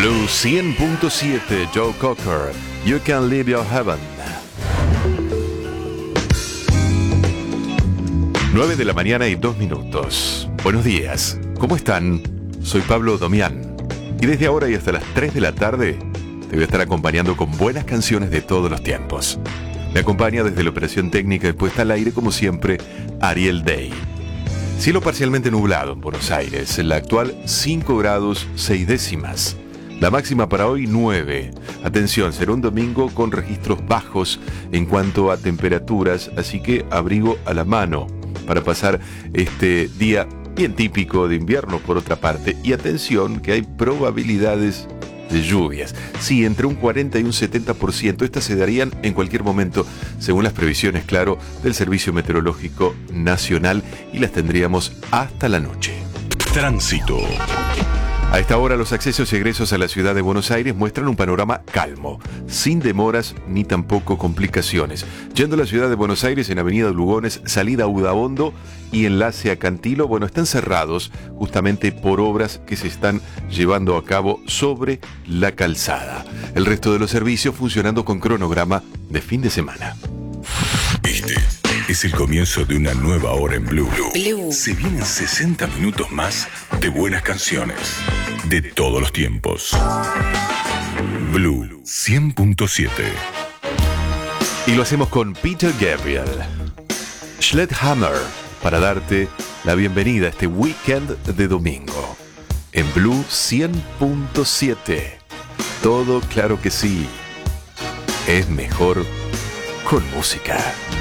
Blue 100.7, Joe Cocker, You Can Leave Your Heaven. 9 de la mañana y 2 minutos. Buenos días, ¿cómo están? Soy Pablo Domián y desde ahora y hasta las 3 de la tarde te voy a estar acompañando con buenas canciones de todos los tiempos. Me acompaña desde la operación técnica y puesta al aire, como siempre, Ariel Day. Cielo parcialmente nublado en Buenos Aires, en la actual 5 grados 6 décimas. La máxima para hoy 9. Atención, será un domingo con registros bajos en cuanto a temperaturas, así que abrigo a la mano para pasar este día bien típico de invierno por otra parte. Y atención que hay probabilidades de lluvias. Sí, entre un 40 y un 70%. Estas se darían en cualquier momento, según las previsiones, claro, del Servicio Meteorológico Nacional, y las tendríamos hasta la noche. Tránsito. A esta hora los accesos y egresos a la ciudad de Buenos Aires muestran un panorama calmo, sin demoras ni tampoco complicaciones. Yendo a la ciudad de Buenos Aires en Avenida Lugones, salida a Udaondo y enlace a Cantilo, están cerrados justamente por obras que se están llevando a cabo sobre la calzada. El resto de los servicios funcionando con cronograma de fin de semana. Este es el comienzo de una nueva hora en Blue. Se vienen 60 minutos más de buenas canciones de todos los tiempos. Blue 100.7. Y lo hacemos con Peter Gabriel, Sledgehammer, para darte la bienvenida a este weekend de domingo. En Blue 100.7. Todo, claro que sí, es mejor con música.